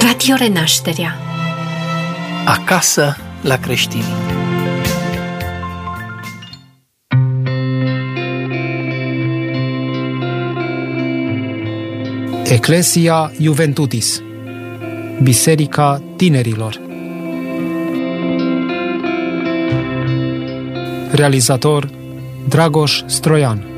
Radio Renașterea. Acasă la creștini. Ecclesia Juventutis, Biserica Tinerilor. Realizator Dragoș Stroian.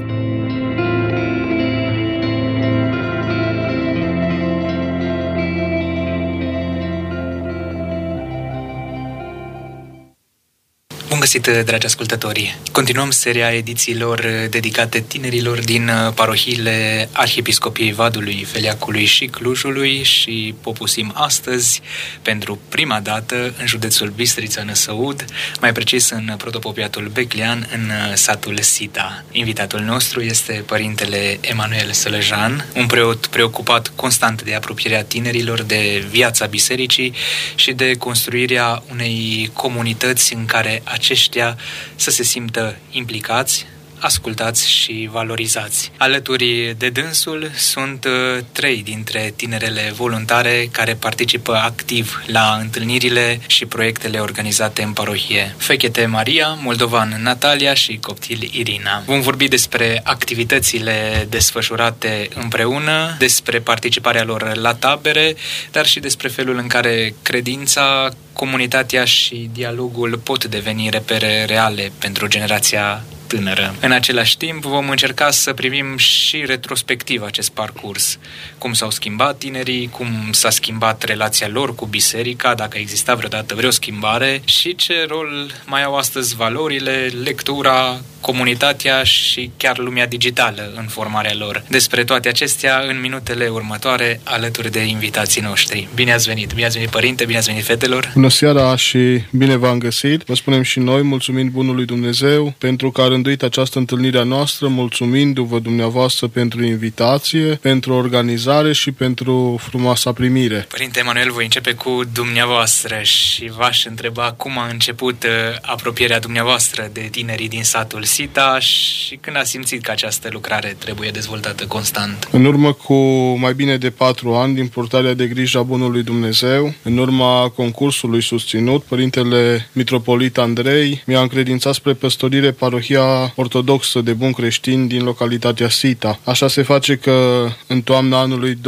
Bun găsit, dragi ascultători! Continuăm seria edițiilor dedicate tinerilor din parohiile Arhiepiscopiei Vadului, Feleacului și Clujului și popusim astăzi, pentru prima dată, în județul Bistrița-Năsăud, mai precis în protopopiatul Beclean, în satul Sita. Invitatul nostru este părintele Emanuel Sălăjan, un preot preocupat constant de apropierea tinerilor de viața bisericii și de construirea unei comunități în care aceștia să se simtă implicați, ascultați și valorizați. Alături de dânsul sunt 3 dintre tinerele voluntare care participă activ la întâlnirile și proiectele organizate în parohie. Fechete Maria, moldovan Natalia și coptil Irina. Vom vorbi despre activitățile desfășurate împreună, despre participarea lor la tabere, dar și despre felul în care credința, comunitatea și dialogul pot deveni repere reale pentru generația tânără. În același timp, vom încerca să privim și retrospectiv acest parcurs. Cum s-au schimbat tinerii, cum s-a schimbat relația lor cu biserica, dacă exista vreodată vreo schimbare și ce rol mai au astăzi valorile, lectura, comunitatea și chiar lumea digitală în formarea lor. Despre toate acestea în minutele următoare alături de invitații noștri. Bine ați venit! Bine ați venit, părinte! Bine ați venit, fetelor! Bună seara și bine v-am găsit! Vă spunem și noi, mulțumind bunului Dumnezeu pentru că a rânduit această întâlnire a noastră, mulțumindu-vă dumneavoastră pentru invitație, pentru organizare și pentru frumoasa primire. Părinte Emanuel, voi începe cu dumneavoastră și v-aș întreba cum a început apropierea dumneavoastră de tinerii din satul Sita și când a simțit că această lucrare trebuie dezvoltată constant. În urmă cu mai bine de 4 ani din purtarea de grijă a bunului Dumnezeu, în urma concursului susținut, părintele mitropolit Andrei mi-a încredințat spre păstorire parohia ortodoxă de buni creștini din localitatea Sita. Așa se face că în toamna anului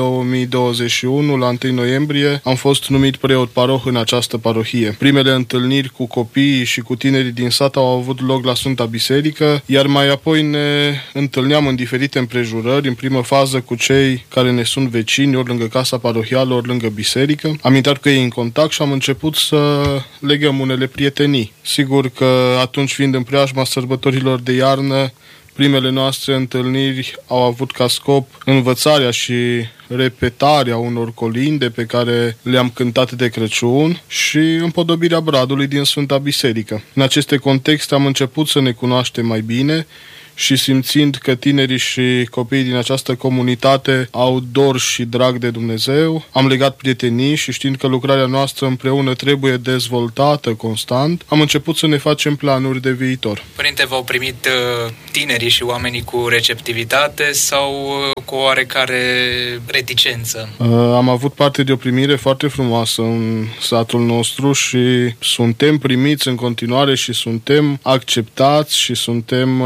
2021, la 1 noiembrie, am fost numit preot paroh în această parohie. Primele întâlniri cu copiii și cu tinerii din sat au avut loc la Sfânta Biserică, iar mai apoi ne întâlneam în diferite împrejurări, în primă fază cu cei care ne sunt vecini, ori lângă casa parohială, ori lângă biserică. Am intrat cu ei în contact și am început să legăm unele prietenii. Sigur că atunci, fiind în preajma sărbătorilor de iarnă, primele noastre întâlniri au avut ca scop învățarea și repetarea unor colinde pe care le-am cântat de Crăciun și împodobirea bradului din Sfânta Biserică. În aceste contexte am început să ne cunoaștem mai bine și simțind că tinerii și copiii din această comunitate au dor și drag de Dumnezeu, am legat prietenii și știind că lucrarea noastră împreună trebuie dezvoltată constant, am început să ne facem planuri de viitor. Părinte, v-au primit tinerii și oamenii cu receptivitate sau cu oarecare reticență? Am avut parte de o primire foarte frumoasă în satul nostru și suntem primiți în continuare și suntem acceptați și suntem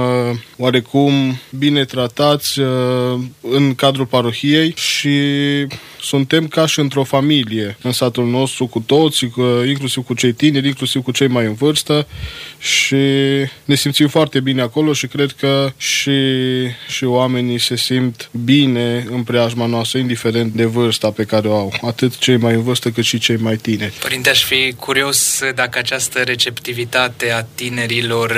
oarecum bine tratați în cadrul parohiei și suntem ca și într-o familie în satul nostru cu toți, inclusiv cu cei tineri, inclusiv cu cei mai în vârstă și ne simțim foarte bine acolo și cred că și oamenii se simt bine în preajma noastră, indiferent de vârsta pe care o au, atât cei mai în vârstă cât și cei mai tineri. Părinte, aș fi curios dacă această receptivitate a tinerilor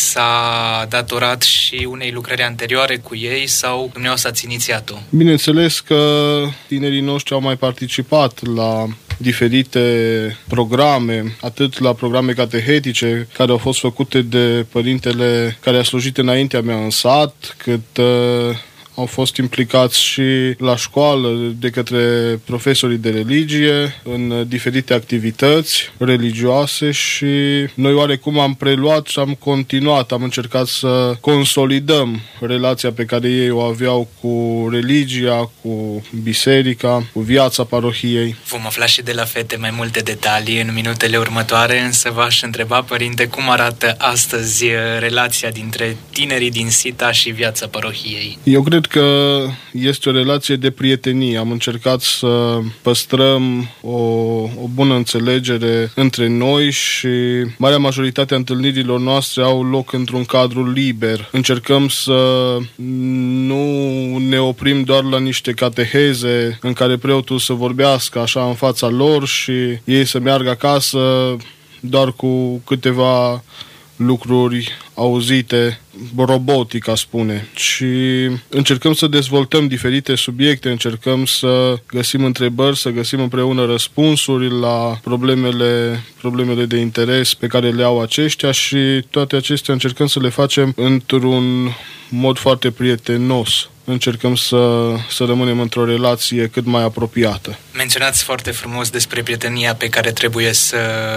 s-a datorat și unei lucrări anterioare cu ei sau dumneavoastră ați inițiat-o? Bineînțeles că tinerii noștri au mai participat la diferite programe, atât la programe catehetice care au fost făcute de părintele care a slujit înaintea mea în sat, cât au fost implicați și la școală de către profesorii de religie în diferite activități religioase și noi oarecum am preluat și am continuat, am încercat să consolidăm relația pe care ei o aveau cu religia, cu biserica, cu viața parohiei. Vom afla și de la fete mai multe detalii în minutele următoare, însă v-aș întreba, părinte, cum arată astăzi relația dintre tinerii din Sita și viața parohiei? Eu cred că este o relație de prietenie. Am încercat să păstrăm o bună înțelegere între noi și marea majoritate a întâlnirilor noastre au loc într-un cadru liber. Încercăm să nu ne oprim doar la niște cateheze în care preotul să vorbească așa în fața lor și ei să meargă acasă doar cu câteva lucruri auzite, robotic, a spune. Și încercăm să dezvoltăm diferite subiecte, încercăm să găsim întrebări, să găsim împreună răspunsuri la problemele de interes pe care le au aceștia și toate acestea încercăm să le facem într-un mod foarte prietenos. Încercăm să rămânem într-o relație cât mai apropiată. Menționați foarte frumos despre prietenia pe care trebuie să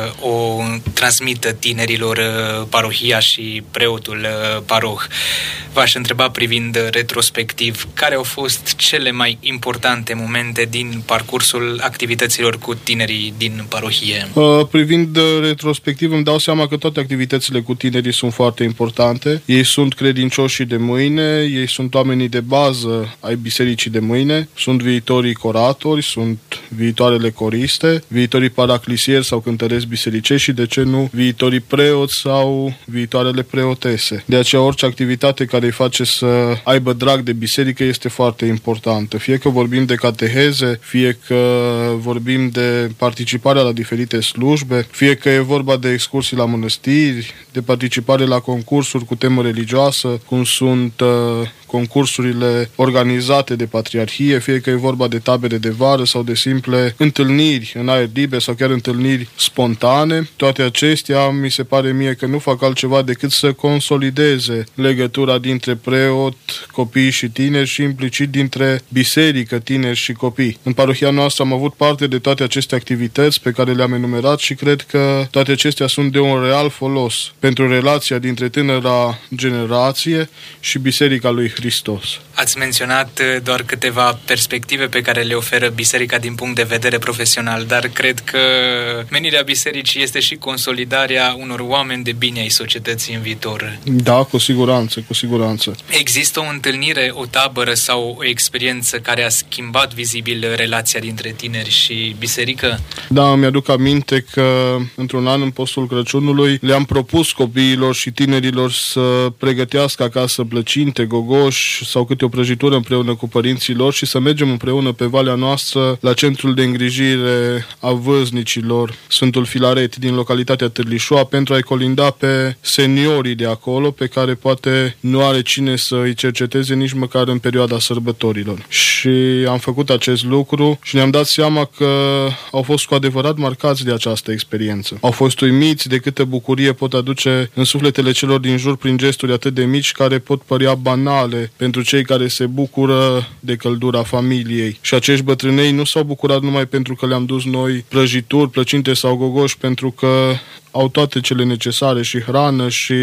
o transmită tinerilor parohia și preotul paroh. V-aș întreba, privind retrospectiv, care au fost cele mai importante momente din parcursul activităților cu tinerii din parohie? Privind retrospectiv, îmi dau seama că toate activitățile cu tinerii sunt foarte importante. Ei sunt credincioșii de mâine, ei sunt oamenii de bază ai bisericii de mâine, sunt viitorii coratori, sunt viitoarele coriste, viitorii paraclisieri sau cântăreți bisericești și, de ce nu, viitorii preoți sau viitoarele preotese. De aceea orice activitate care îi face să aibă drag de biserică este foarte importantă. Fie că vorbim de cateheze, fie că vorbim de participarea la diferite slujbe, fie că e vorba de excursii la mănăstiri, de participare la concursuri cu temă religioasă, cum sunt concursurile organizate de Patriarhie, fie că e vorba de tabere de vară sau de simple întâlniri în aer liber sau chiar întâlniri spontane. Toate acestea mi se pare mie că nu fac altceva decât să consolideze legătura dintre preot, copii și tineri și implicit dintre biserică, tineri și copii. În parohia noastră am avut parte de toate aceste activități pe care le-am enumerat și cred că toate acestea sunt de un real folos pentru relația dintre tânăra generație și Biserica lui Hristos. Ați menționat doar câteva perspective pe care le oferă biserica din punct de vedere profesional, dar cred că menirea bisericii este și consolidarea unor oameni de bine ai societății în viitor. Da, cu siguranță, cu siguranță. Există o întâlnire, o tabără sau o experiență care a schimbat vizibil relația dintre tineri și biserică? Da, mi-aduc aminte că într-un an, în postul Crăciunului, le-am propus copiilor și tinerilor să pregătească acasă plăcinte, gogoși sau câte o prăjitură împreună cu părinții lor și să mergem împreună pe Valea noastră la centrul de îngrijire a văznicilor Sfântul Filaret din localitatea Târlișoa pentru a-i colinda pe seniorii de acolo pe care poate nu are cine să îi cerceteze nici măcar în perioada sărbătorilor. Și am făcut acest lucru și ne-am dat seama că au fost cu adevărat marcați de această experiență. Au fost uimiți de câtă bucurie pot aduce în sufletele celor din jur prin gesturi atât de mici care pot părea banale pentru cei care se bucură de căldura familiei. Și acești bătrânei nu s-au bucurat numai pentru că le-am dus noi prăjituri, plăcinte sau gogoși, pentru că au toate cele necesare și hrană și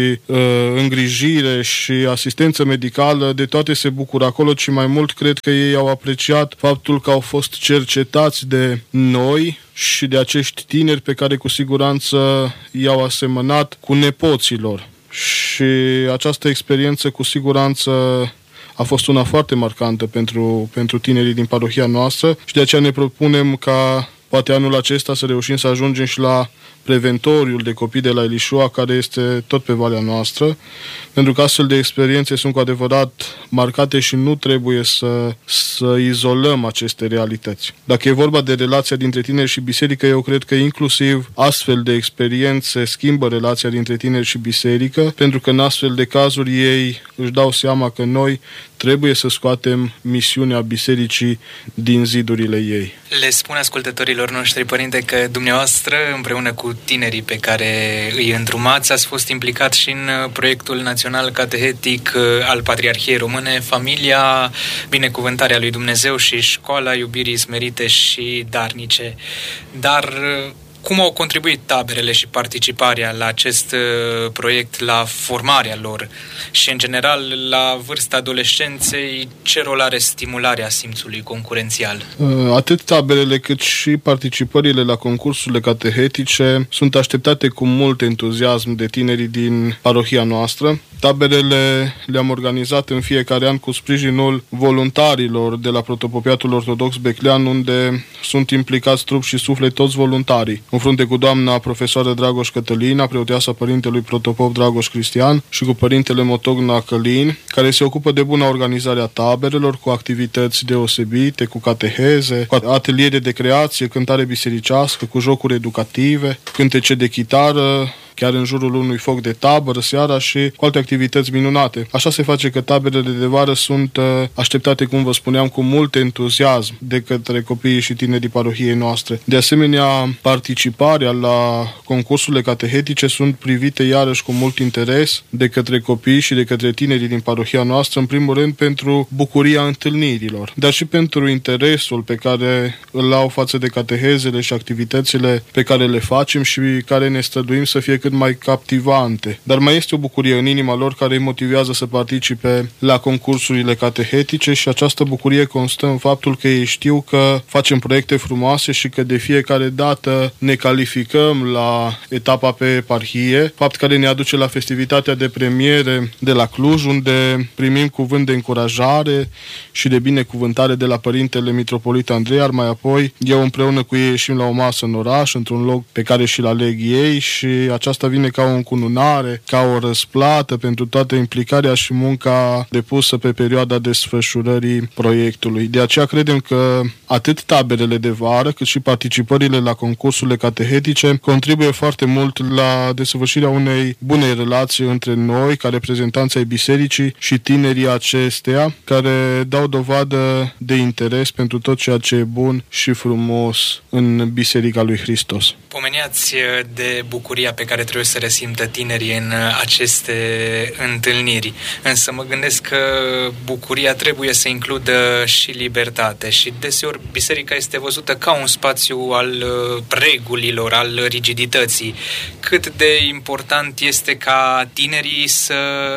îngrijire și asistență medicală, de toate se bucură acolo, ci mai mult cred că ei au apreciat faptul că au fost cercetați de noi și de acești tineri pe care cu siguranță i-au asemănat cu nepoților. Și această experiență cu siguranță a fost una foarte marcantă pentru tinerii din parohia noastră și de aceea ne propunem ca poate anul acesta să reușim să ajungem și la preventoriul de copii de la Elișoa, care este tot pe Valea noastră, pentru că astfel de experiențe sunt cu adevărat marcate și nu trebuie să izolăm aceste realități. Dacă e vorba de relația dintre tineri și biserică, eu cred că inclusiv astfel de experiențe schimbă relația dintre tineri și biserică, pentru că în astfel de cazuri ei își dau seama că noi trebuie să scoatem misiunea bisericii din zidurile ei. Le spun ascultătorilor ascultătorilor noștri, Părinte, că dumneavoastră, împreună cu tinerii pe care îi îndrumați, ați fost implicat și în proiectul național catehetic al Patriarhiei Române, Familia, Binecuvântarea lui Dumnezeu și Școala Iubirii Smerite și Darnice. Dar cum au contribuit taberele și participarea la acest proiect, la formarea lor și, în general, la vârsta adolescenței, ce rol are stimularea simțului concurențial? Atât taberele cât și participările la concursurile catehetice sunt așteptate cu mult entuziasm de tinerii din parohia noastră. Taberele le-am organizat în fiecare an cu sprijinul voluntarilor de la Protopopiatul Ortodox Beclean, unde sunt implicați trup și suflet toți voluntarii. În frunte cu doamna profesoară Dragoș Cătălina, preoteasa părintelui protopop Dragoș Cristian, și cu părintele Motogna Călin, care se ocupă de bună organizare a taberelor, cu activități deosebite, cu cateheze, cu ateliere de creație, cântare bisericească, cu jocuri educative, cântece de chitară, chiar în jurul unui foc de tabără seara și cu alte activități minunate. Așa se face că taberele de vară sunt așteptate, cum vă spuneam, cu mult entuziasm de către copiii și tinerii parohiei noastre. De asemenea, participarea la concursurile catehetice sunt privite iarăși cu mult interes de către copii și de către tinerii din parohia noastră, în primul rând pentru bucuria întâlnirilor, dar și pentru interesul pe care îl au față de catehezele și activitățile pe care le facem și care ne străduim să fie cât mai captivante. Dar mai este o bucurie în inima lor care îi motivează să participe la concursurile catehetice și această bucurie constă în faptul că ei știu că facem proiecte frumoase și că de fiecare dată ne calificăm la etapa pe eparhie, fapt care ne aduce la festivitatea de premiere de la Cluj, unde primim cuvânt de încurajare și de binecuvântare de la Părintele Mitropolit Andrei, iar mai apoi eu împreună cu ei ieșim la o masă în oraș, într-un loc pe care și-l aleg ei, și aceasta vine ca o încununare, ca o răsplată pentru toată implicarea și munca depusă pe perioada desfășurării proiectului. De aceea credem că atât taberele de vară, cât și participările la concursurile catehetice contribuie foarte mult la desăvârșirea unei bune relații între noi, ca reprezentanți ai bisericii, și tinerii acesteia, care dau dovadă de interes pentru tot ceea ce e bun și frumos în Biserica lui Hristos. Pomeneați de bucuria pe care trebuie să resimtă tinerii în aceste întâlniri, însă mă gândesc că bucuria trebuie să includă și libertate și deseori biserica este văzută ca un spațiu al regulilor, al rigidității. Cât de important este ca tinerii să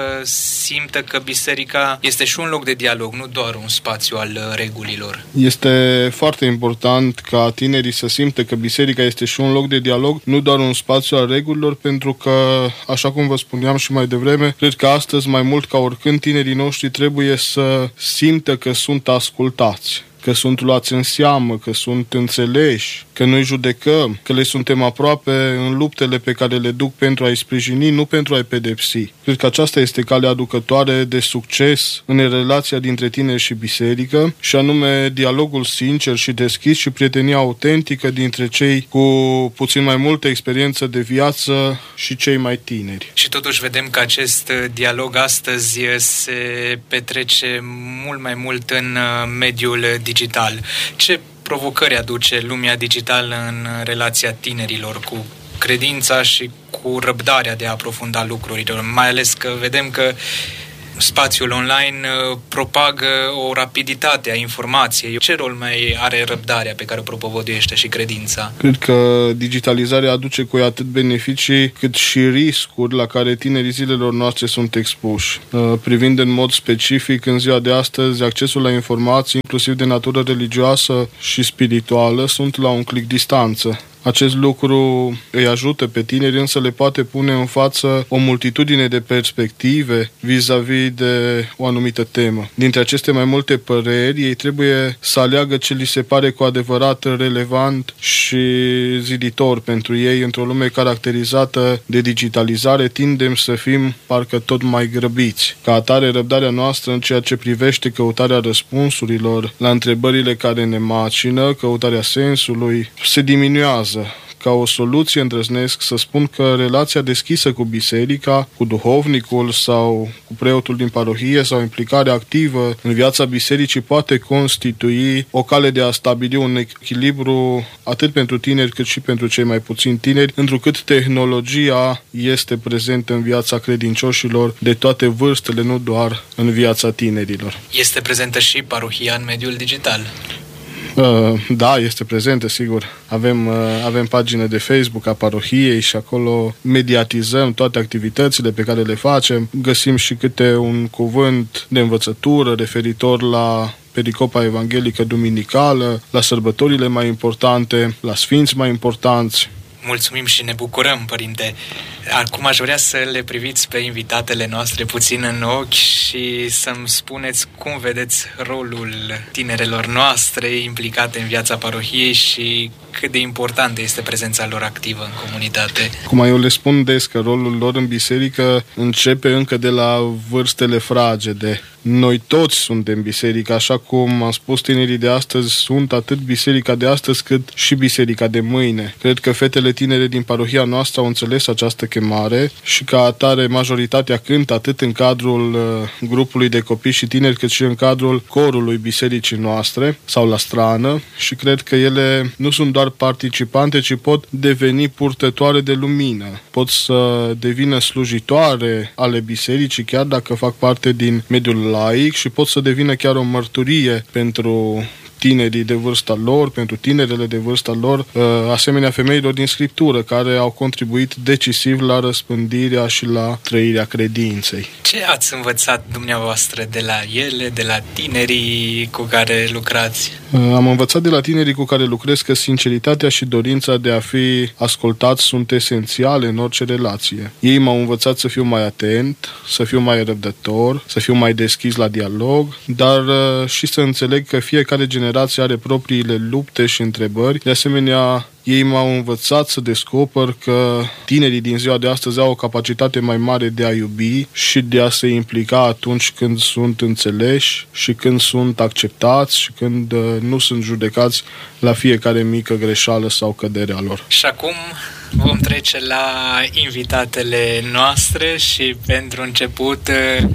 simtă că biserica este și un loc de dialog, nu doar un spațiu al regulilor? Este foarte important ca tinerii să simtă că biserica este și un loc de dialog, nu doar un spațiu al regulilor, pentru că, așa cum vă spuneam și mai devreme, cred că astăzi, mai mult ca oricând, tinerii noștri trebuie să simtă că sunt ascultați, că sunt luați în seamă, că sunt înțeleși, că noi judecăm, că le suntem aproape în luptele pe care le duc pentru a-i sprijini, nu pentru a-i pedepsi. Cred că aceasta este calea aducătoare de succes în relația dintre tineri și biserică, și anume dialogul sincer și deschis și prietenia autentică dintre cei cu puțin mai multă experiență de viață și cei mai tineri. Și totuși vedem că acest dialog astăzi se petrece mult mai mult în mediul digital. Ce provocări aduce lumea digitală în relația tinerilor cu credința și cu răbdarea de a aprofunda lucrurile, mai ales că vedem că spațiul online propagă o rapiditate a informației. Ce rol mai are răbdarea pe care o propovăduiește și credința? Cred că digitalizarea aduce cu ea atât beneficii cât și riscuri la care tinerii zilelor noastre sunt expuși. Privind în mod specific în ziua de astăzi, accesul la informații, inclusiv de natură religioasă și spirituală, sunt la un click distanță. Acest lucru îi ajută pe tineri, însă le poate pune în față o multitudine de perspective vis-a-vis de o anumită temă. Dintre aceste mai multe păreri, ei trebuie să aleagă ce li se pare cu adevărat relevant și ziditor pentru ei. Într-o lume caracterizată de digitalizare, tindem să fim parcă tot mai grăbiți. Ca atare, răbdarea noastră în ceea ce privește căutarea răspunsurilor la întrebările care ne macină, căutarea sensului, se diminuează. ca o soluție îndrăznesc să spun că relația deschisă cu biserica, cu duhovnicul sau cu preotul din parohie sau implicarea activă în viața bisericii poate constitui o cale de a stabili un echilibru atât pentru tineri cât și pentru cei mai puțini tineri, întrucât tehnologia este prezentă în viața credincioșilor de toate vârstele, nu doar în viața tinerilor. Este prezentă și parohia în mediul digital? Da, este prezentă, sigur. Avem pagină de Facebook a parohiei și acolo mediatizăm toate activitățile pe care le facem. Găsim și câte un cuvânt de învățătură referitor la pericopa evanghelică duminicală, la sărbătorile mai importante, la sfinți mai importanți. Mulțumim și ne bucurăm, Părinte. Acum aș vrea să le priviți pe invitatele noastre puțin în ochi și să-mi spuneți cum vedeți rolul tinerelor noastre implicate în viața parohiei și cât de importantă este prezența lor activă în comunitate. Cum eu le spun des că rolul lor în biserică începe încă de la vârstele fragede. Noi toți suntem biserica, așa cum am spus, tinerii de astăzi sunt atât biserica de astăzi cât și biserica de mâine. Cred că fetele tinere din parohia noastră au înțeles această chemare și ca atare majoritatea cântă atât în cadrul grupului de copii și tineri cât și în cadrul corului bisericii noastre sau la strană și cred că ele nu sunt doar participante, ci pot deveni purtătoare de lumină. Pot să devină slujitoare ale bisericii chiar dacă fac parte din mediul laic și pot să devină chiar o mărturie pentru tinerii de vârsta lor, pentru tinerele de vârsta lor, asemenea femeilor din Scriptură, care au contribuit decisiv la răspândirea și la trăirea credinței. Ce ați învățat dumneavoastră de la ele, de la tinerii cu care lucrați? Am învățat de la tinerii cu care lucrez că sinceritatea și dorința de a fi ascultați sunt esențiale în orice relație. Ei m-au învățat să fiu mai atent, să fiu mai răbdător, să fiu mai deschis la dialog, dar și să înțeleg că fiecare generație are propriile lupte și întrebări. De asemenea, ei m-au învățat să descoper că tinerii din ziua de astăzi au o capacitate mai mare de a iubi și de a se implica atunci când sunt înțeleși și când sunt acceptați și când nu sunt judecați la fiecare mică greșeală sau cădere a lor. Și acum vom trece la invitatele noastre și pentru început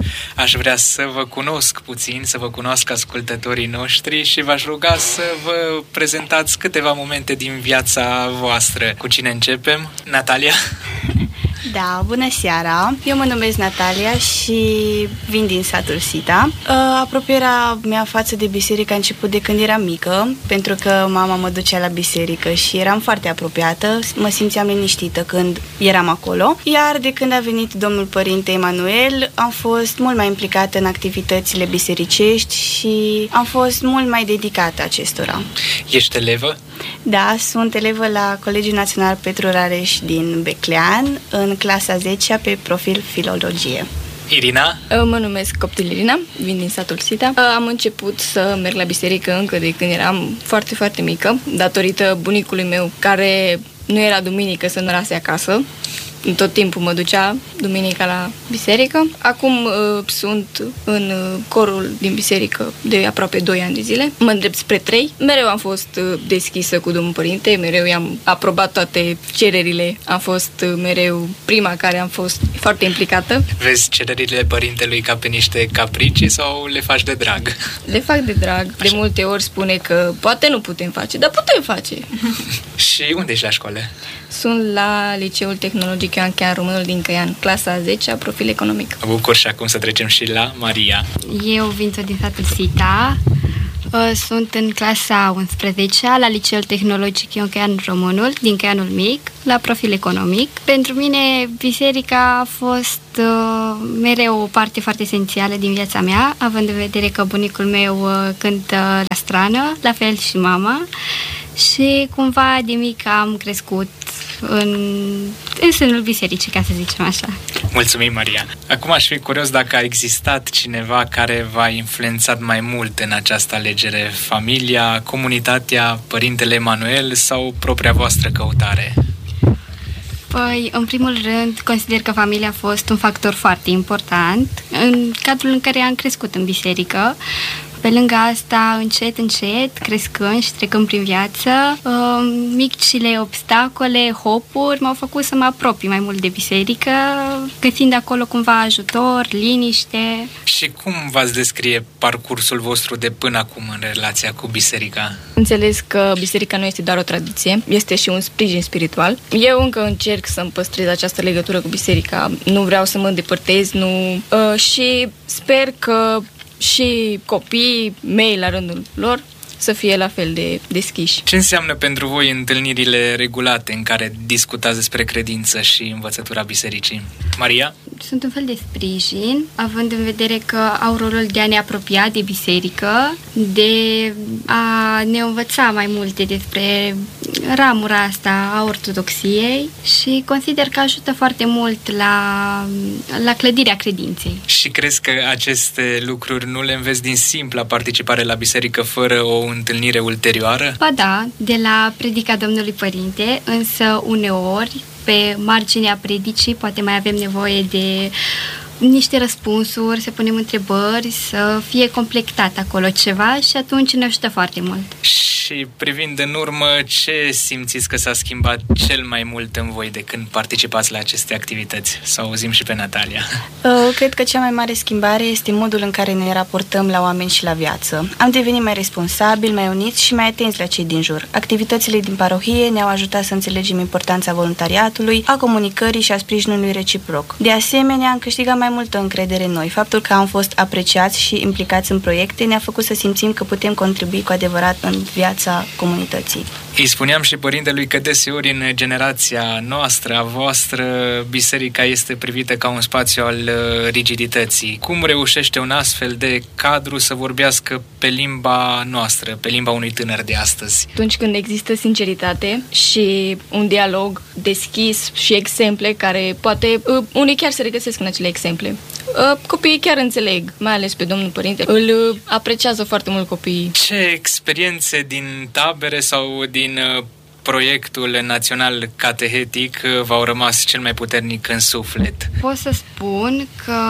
aș vrea să vă cunosc puțin, să vă cunosc ascultătorii noștri și v-aș ruga să vă prezentați câteva momente din viața voastră. Cu cine începem? Natalia? Da, bună seara! Eu mă numesc Natalia și vin din satul Sita. Apropierea mea față de biserică a început de când eram mică, pentru că mama mă ducea la biserică și eram foarte apropiată, mă simțeam liniștită când eram acolo. Iar de când a venit domnul părinte Emanuel, am fost mult mai implicată în activitățile bisericești și am fost mult mai dedicată acestora. Ești elevă? Da, sunt elevă la Colegiul Național Petru Rareș din Beclean, în clasa 10-a pe profil filologie. Irina? Mă numesc Coptil Irina, vin din satul Sita. Am început să merg la biserică încă de când eram foarte, foarte mică, datorită bunicului meu, care nu era duminică să nu rase acasă. Tot timpul mă ducea duminica la biserică. Acum sunt în corul din biserică de aproape 2 ani de zile. Mă îndrept spre 3. Mereu am fost deschisă cu domnul părinte, mereu i-am aprobat toate cererile. Am fost mereu prima care am fost foarte implicată. Vezi cererile părintelui ca pe niște capricii sau le faci de drag? Le fac de drag. Așa. De multe ori spune că poate nu putem face, dar putem face. Și unde ești la școală? Sunt la Liceul Tehnologic Ioan Chean Românul din Căian, clasa 10-a, profil economic. Mă bucur și acum să trecem și la Maria. Eu vin din satul Sita, sunt în clasa 11-a la Liceul Tehnologic Ioan Chean Românul din Căianul Mic, la profil economic. Pentru mine, biserica a fost mereu o parte foarte esențială din viața mea, având în vedere că bunicul meu cântă la strană, la fel și mama. Și cumva de mic am crescut în sânul bisericii, ca să zicem așa. Mulțumim, Maria. Acum aș fi curios dacă a existat cineva care v-a influențat mai mult în această alegere, familia, comunitatea, părintele Emanuel sau propria voastră căutare? Păi, în primul rând, consider că familia a fost un factor foarte important în cadrul în care am crescut în biserică, Pe lângă asta, încet, crescând și trecând prin viață, micile obstacole, hopuri m-au făcut să mă apropii mai mult de biserică, găsind acolo cumva ajutor, liniște. Și cum v-ați descrie parcursul vostru de până acum în relația cu biserica? Înțeles că biserica nu este doar o tradiție, este și un sprijin spiritual. Eu încă încerc să-mi păstrez această legătură cu biserica, nu vreau să mă îndepărtez, și sper că și copiii mei la rândul lor să fie la fel de deschiși. Ce înseamnă pentru voi întâlnirile regulate în care discutați despre credință și învățătura bisericii? Maria? Sunt un fel de sprijin, având în vedere că au rolul de a ne apropia de biserică, de a ne învăța mai multe despre ramura asta a ortodoxiei și consider că ajută foarte mult la clădirea credinței. Și crezi că aceste lucruri nu le înveți din simpla participare la biserică fără o întâlnire ulterioară? Ba da, de la predica Domnului Părinte, însă uneori pe marginea predicii poate mai avem nevoie de niște răspunsuri, să punem întrebări, să fie completat acolo ceva și atunci ne ajută foarte mult. Și privind în urmă, ce simțiți că s-a schimbat cel mai mult în voi de când participați la aceste activități? Să auzim și pe Natalia. Cred că cea mai mare schimbare este modul în care ne raportăm la oameni și la viață. Am devenit mai responsabili, mai uniți și mai atenți la cei din jur. Activitățile din parohie ne-au ajutat să înțelegem importanța voluntariatului, a comunicării și a sprijinului reciproc. De asemenea, am câștigat mai multă încredere în noi. Faptul că am fost apreciați și implicați în proiecte ne-a făcut să simțim că putem contribui cu adevărat în viața comunității. Îi spuneam și părintelui că deseori în generația noastră, a voastră, biserica este privită ca un spațiu al rigidității. Cum reușește un astfel de cadru să vorbească pe limba noastră, pe limba unui tânăr de astăzi? Atunci când există sinceritate și un dialog deschis și exemple care poate unii chiar se regăsesc în acele exemple. Copiii chiar înțeleg, mai ales pe domnul părinte, îl apreciază foarte mult copiii. Ce experiențe din tabere sau din proiectul național catehetic v-au rămas cel mai puternic în suflet? Pot să spun că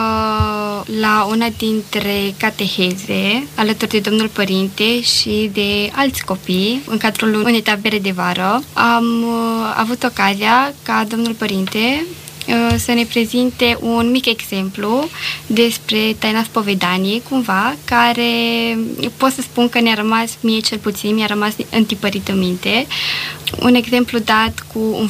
la una dintre cateheze, alături de domnul părinte și de alți copii, în cadrul unei tabere de vară, am avut ocazia ca domnul părinte să ne prezinte un mic exemplu despre taina spovedaniei, cumva, care pot să spun că mie cel puțin, mi-a rămas întipărit în minte. Un exemplu dat cu un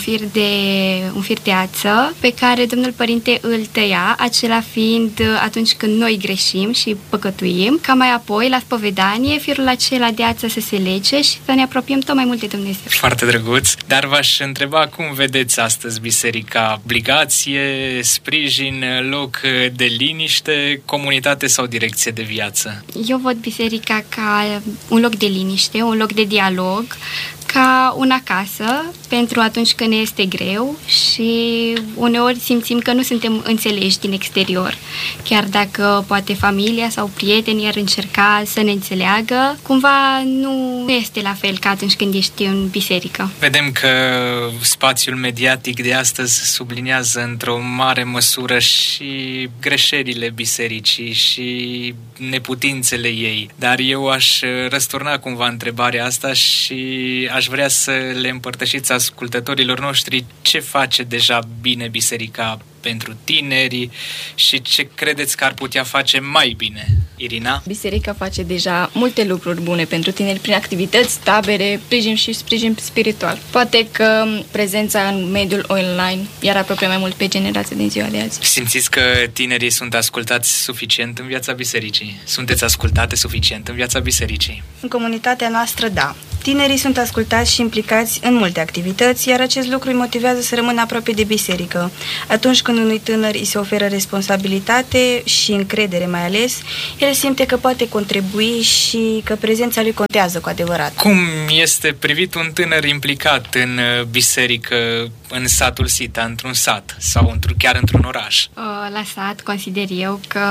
fir de ață pe care domnul părinte îl tăia, acela fiind atunci când noi greșim și păcătuim, ca mai apoi la spovedanie firul acela de ață să se lege și să ne apropiem tot mai mult de Dumnezeu. Foarte drăguț, dar v-aș întreba cum vedeți astăzi biserica? Obligație, sprijin, loc de liniște, comunitate sau direcție de viață? Eu văd biserica ca un loc de liniște, un loc de dialog, ca una casă pentru atunci când ne este greu și uneori simțim că nu suntem înțeleși din exterior. Chiar dacă poate familia sau prietenii ar încerca să ne înțeleagă, cumva nu este la fel ca atunci când ești în biserică. Vedem că spațiul mediatic de astăzi subliniază într-o mare măsură și greșelile bisericii și neputințele ei. Dar eu aș răsturna cumva întrebarea asta și aș vrea să le împărtășiți ascultătorilor noștri ce face deja bine biserica pentru tineri și ce credeți că ar putea face mai bine. Irina? Biserica face deja multe lucruri bune pentru tineri prin activități, tabere, sprijin spiritual. Poate că prezența în mediul online iar apropie mai mult pe generația din ziua de azi. Simțiți că tinerii sunt ascultați suficient în viața bisericii? Sunteți ascultate suficient în viața bisericii? În comunitatea noastră, da. Tinerii sunt ascultați și implicați în multe activități, iar acest lucru îi motivează să rămână aproape de biserică. Atunci când unui tânăr îi se oferă responsabilitate și încredere mai ales, el simte că poate contribui și că prezența lui contează cu adevărat. Cum este privit un tânăr implicat în biserică, în satul Sita, într-un sat sau chiar într-un oraș? La sat consider eu că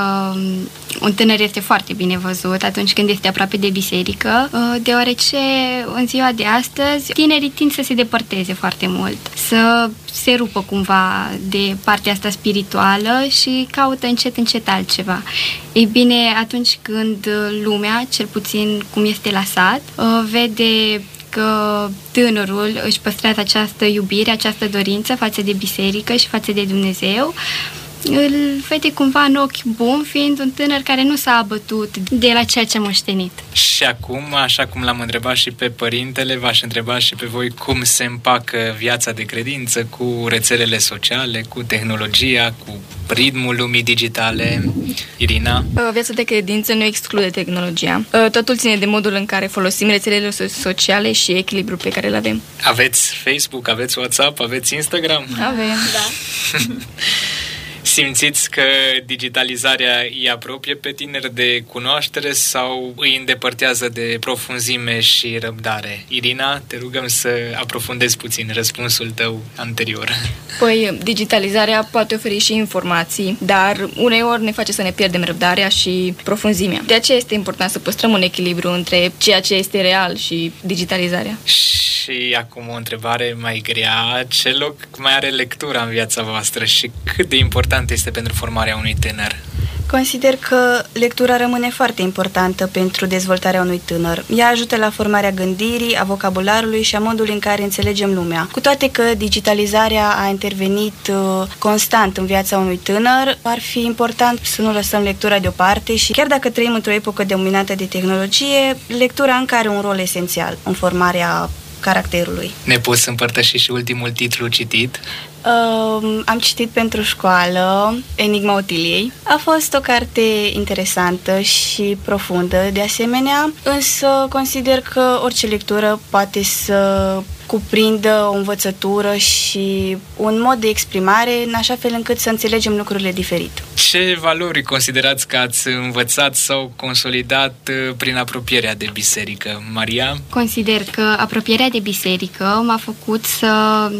un tânăr este foarte bine văzut atunci când este aproape de biserică, deoarece în ziua de astăzi tinerii tind să se depărteze foarte mult, să se rupă cumva de partea asta spirituală și caută încet altceva. Ei bine, atunci când lumea, cel puțin cum este la sat, vede că tânărul își păstrează această iubire, această dorință față de biserică și față de Dumnezeu, îl vede cumva în ochi buni, fiind un tânăr care nu s-a abătut de la ceea ce a moștenit. Și acum, așa cum l-am întrebat și pe părintele, v-aș întreba și pe voi cum se împacă viața de credință cu rețelele sociale, cu tehnologia, cu ritmul lumii digitale. Irina? Viața de credință nu exclude tehnologia. Totul ține de modul în care folosim rețelele sociale și echilibrul pe care îl avem. Aveți Facebook, aveți WhatsApp, aveți Instagram? Avem, da. Simțiți că digitalizarea îi apropie pe tineri de cunoaștere sau îi îndepărtează de profunzime și răbdare? Irina, te rugăm să aprofundezi puțin răspunsul tău anterior. Păi, digitalizarea poate oferi și informații, dar uneori ne face să ne pierdem răbdarea și profunzimea. De aceea este important să păstrăm un echilibru între ceea ce este real și digitalizarea. Și acum o întrebare mai grea. Ce loc mai are lectura în viața voastră și cât de important este pentru formarea unui tânăr? Consider că lectura rămâne foarte importantă pentru dezvoltarea unui tânăr. Ea ajută la formarea gândirii, a vocabularului și a modului în care înțelegem lumea. Cu toate că digitalizarea a intervenit constant în viața unui tânăr, ar fi important să nu lăsăm lectura deoparte și chiar dacă trăim într-o epocă dominată de tehnologie, lectura încă are un rol esențial în formarea caracterului. Ne poți împărtăși și ultimul titlu citit? Am citit pentru școală Enigma Otiliei. A fost o carte interesantă și profundă de asemenea, însă consider că orice lectură poate să cuprindă o învățătură și un mod de exprimare în așa fel încât să înțelegem lucrurile diferit. Ce valori considerați că ați învățat sau consolidat prin apropierea de biserică? Maria? Consider că apropierea de biserică m-a făcut să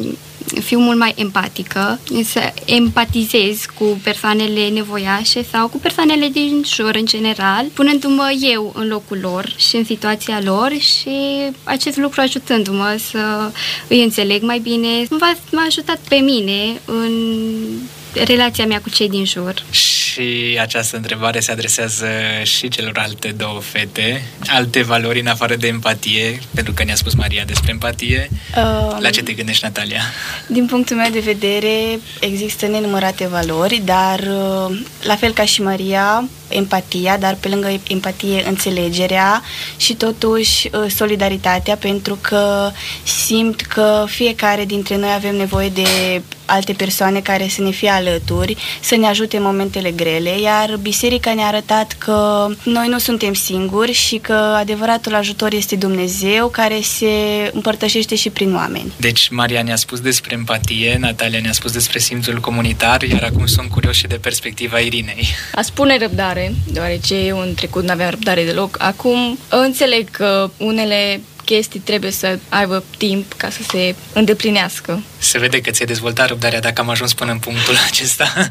fiu mult mai empatică, să empatizez cu persoanele nevoiașe sau cu persoanele din jur în general, punându-mă eu în locul lor și în situația lor și acest lucru ajutându-mă să îi înțeleg mai bine, m-a ajutat pe mine în relația mea cu cei din jur. Și această întrebare se adresează și celorlalte două fete. Alte valori în afară de empatie, pentru că ne-a spus Maria despre empatie. La ce te gândești, Natalia? Din punctul meu de vedere, există nenumărate valori, dar la fel ca și Maria, empatia, dar pe lângă empatie, înțelegerea și totuși solidaritatea, pentru că simt că fiecare dintre noi avem nevoie de alte persoane care să ne fie alături, să ne ajute în momentele grele, iar biserica ne-a arătat că noi nu suntem singuri și că adevăratul ajutor este Dumnezeu, care se împărtășește și prin oameni. Deci Maria ne-a spus despre empatie, Natalia ne-a spus despre simțul comunitar, iar acum sunt curios și de perspectiva Irinei. A spune răbdare, deoarece eu în trecut n-aveam răbdare deloc. Acum înțeleg că unele chestii trebuie să aibă timp ca să se îndeplinească. Se vede că ți-ai dezvoltat răbdarea dacă am ajuns până în punctul acesta.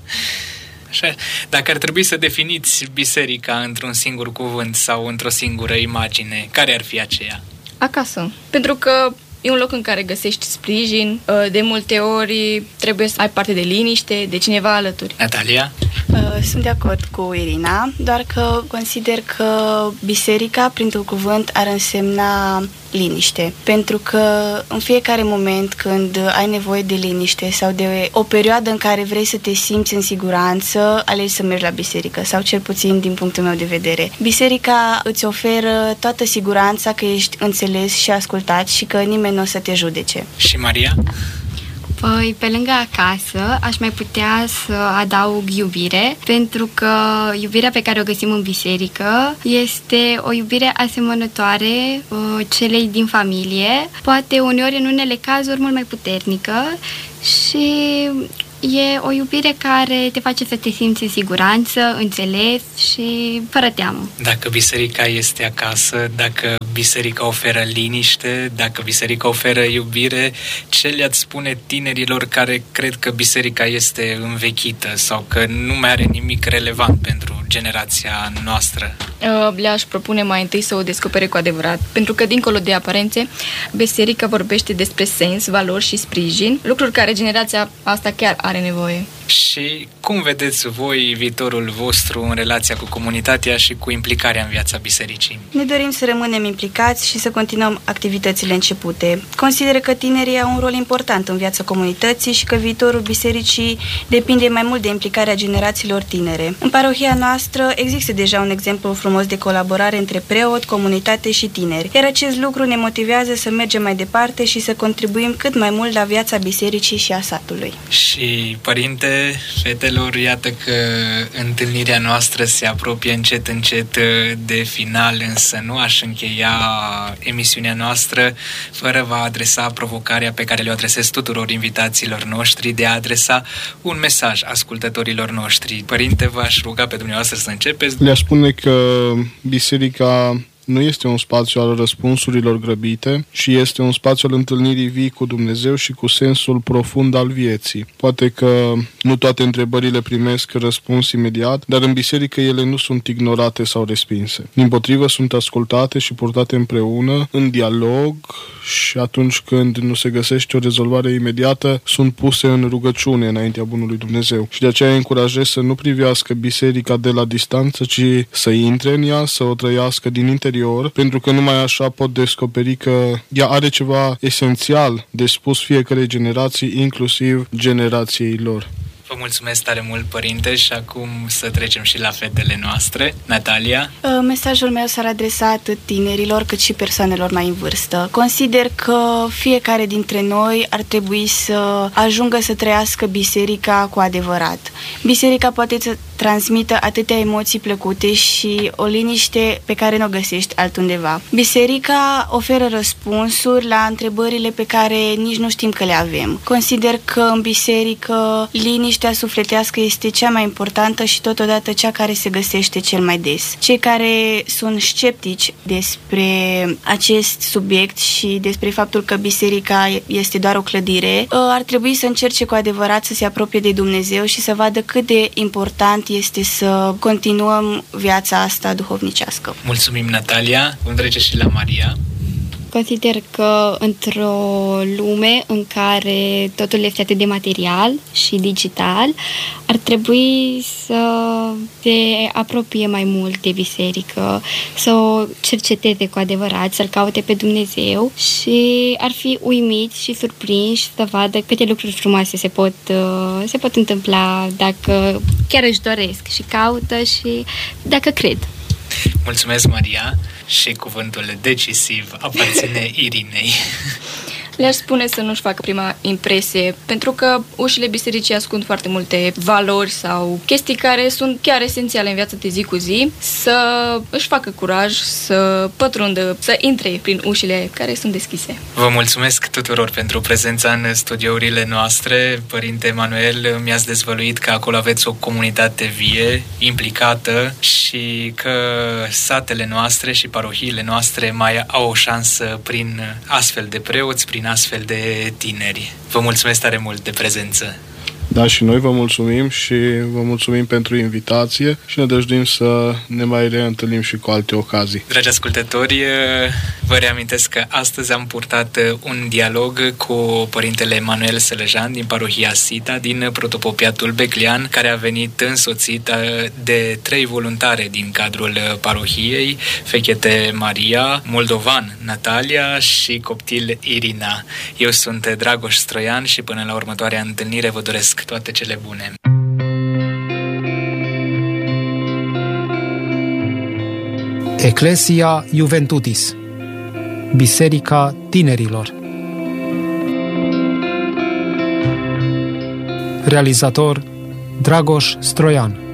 Așa. Dacă ar trebui să definiți biserica într-un singur cuvânt sau într-o singură imagine, care ar fi aceea? Acasă. Pentru că e un loc în care găsești sprijin, de multe ori trebuie să ai parte de liniște, de cineva alături. Natalia? Sunt de acord cu Irina, doar că consider că biserica, printr-un cuvânt, ar însemna liniște. Pentru că în fiecare moment când ai nevoie de liniște sau de o perioadă în care vrei să te simți în siguranță, alegi să mergi la biserică, sau cel puțin din punctul meu de vedere. Biserica îți oferă toată siguranța că ești înțeles și ascultat și că nimeni nu o să te judece. Și Maria? Păi, pe lângă acasă, aș mai putea să adaug iubire, pentru că iubirea pe care o găsim în biserică este o iubire asemănătoare celei din familie, poate uneori în unele cazuri mult mai puternică și E o iubire care te face să te simți în siguranță, înțeles și fără teamă. Dacă biserica este acasă, dacă biserica oferă liniște, dacă biserica oferă iubire, ce le-ați spune tinerilor care cred că biserica este învechită sau că nu mai are nimic relevant pentru generația noastră? Le-aș propune mai întâi să o descopere cu adevărat, pentru că dincolo de aparențe, biserica vorbește despre sens, valori și sprijin, lucruri care generația asta chiar are nevoie. Și cum vedeți voi viitorul vostru în relația cu comunitatea și cu implicarea în viața bisericii? Ne dorim să rămânem implicați și să continuăm activitățile începute. Consider că tinerii au un rol important în viața comunității și că viitorul bisericii depinde mai mult de implicarea generațiilor tinere. În parohia noastră există deja un exemplu frumos de colaborare între preot, comunitate și tineri, iar acest lucru ne motivează să mergem mai departe și să contribuim cât mai mult la viața bisericii și a satului. Și, părinte, fetelor, iată că întâlnirea noastră se apropie încet de final, însă nu aș încheia emisiunea noastră fără a adresa provocarea pe care le-o adresez tuturor invitațiilor noștri de a adresa un mesaj ascultătorilor noștri. Părinte, v-aș ruga pe dumneavoastră să începeți. Le-aș spune că biserica nu este un spațiu al răspunsurilor grăbite, ci este un spațiu al întâlnirii vii cu Dumnezeu și cu sensul profund al vieții. Poate că nu toate întrebările primesc răspuns imediat, dar în biserică ele nu sunt ignorate sau respinse. Dimpotrivă, sunt ascultate și purtate împreună, în dialog, și atunci când nu se găsește o rezolvare imediată, sunt puse în rugăciune înaintea bunului Dumnezeu. Și de aceea încurajez să nu privească biserica de la distanță, ci să intre în ea, să o trăiască din interior, pentru că numai așa pot descoperi că ea are ceva esențial de spus fiecare generații, inclusiv generației lor. Vă mulțumesc tare mult, părinte, și acum să trecem și la fetele noastre. Natalia? Mesajul meu s-ar adresa atât tinerilor cât și persoanelor mai în vârstă. Consider că fiecare dintre noi ar trebui să ajungă să trăiască biserica cu adevărat. Biserica poate să transmită atâtea emoții plăcute și o liniște pe care nu o găsești altundeva. Biserica oferă răspunsuri la întrebările pe care nici nu știm că le avem. Consider că în biserică liniștea sufletească este cea mai importantă și totodată cea care se găsește cel mai des. Cei care sunt sceptici despre acest subiect și despre faptul că biserica este doar o clădire, ar trebui să încerce cu adevărat să se apropie de Dumnezeu și să vadă cât de important este să continuăm viața asta duhovnicească. Mulțumim, Natalia. Vom trece și la Maria. Consider că într-o lume în care totul este atât de material și digital, ar trebui să se apropie mai mult de biserică, să o cerceteze cu adevărat, să-L caute pe Dumnezeu și ar fi uimiți și surprinși să vadă câte lucruri frumoase se pot întâmpla dacă chiar își doresc și caută și dacă cred. Mulțumesc, Maria. Și cuvântul decisiv aparține Irinei. Le-aș spune să nu-și facă prima impresie, pentru că ușile bisericii ascund foarte multe valori sau chestii care sunt chiar esențiale în viața de zi cu zi, să își facă curaj, să pătrundă, să intre prin ușile care sunt deschise. Vă mulțumesc tuturor pentru prezența în studiourile noastre. Părinte Emanuel, mi-ați dezvăluit că acolo aveți o comunitate vie, implicată și că satele noastre și parohiile noastre mai au o șansă prin astfel de preoți, prin astfel de tineri. Vă mulțumesc tare mult de prezență. Da, și noi vă mulțumim și vă mulțumim pentru invitație și ne dăjduim să ne mai reîntâlnim și cu alte ocazii. Dragi ascultători, vă reamintesc că astăzi am purtat un dialog cu părintele Emanuel Selejan din parohia Sita, din protopopiatul Beclean, care a venit însoțit de 3 voluntare din cadrul parohiei, fechete Maria, moldovan Natalia și coptil Irina. Eu sunt Dragoș Stroian și până la următoarea întâlnire vă doresc toate cele bune. Ecclesia Juventutis, Biserica Tinerilor. Realizator Dragoș Stroian.